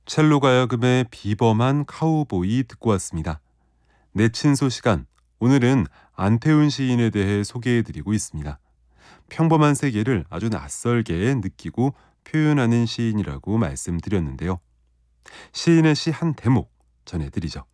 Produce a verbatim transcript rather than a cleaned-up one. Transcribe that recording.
첼로 가야금의 비범한 카우보이 듣고 왔습니다. 내친소 시간, 오늘은 안태훈 시인에 대해 소개해드리고 있습니다. 평범한 세계를 아주 낯설게 느끼고 표현하는 시인이라고 말씀드렸는데요. 시인의 시 한 대목 전해드리죠.